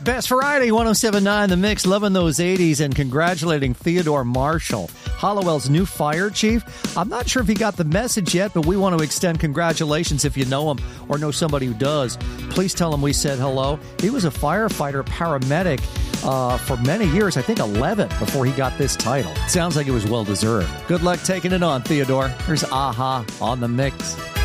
Best Variety, 107.9 The Mix, loving those 80s and congratulating Theodore Marshall, Hollowell's new fire chief. I'm not sure if he got the message yet, but we want to extend congratulations if you know him or know somebody who does. Please tell him we said hello. He was a firefighter paramedic for many years, I think 11, before he got this title. Sounds like it was well-deserved. Good luck taking it on, Theodore. Here's Aha on The Mix.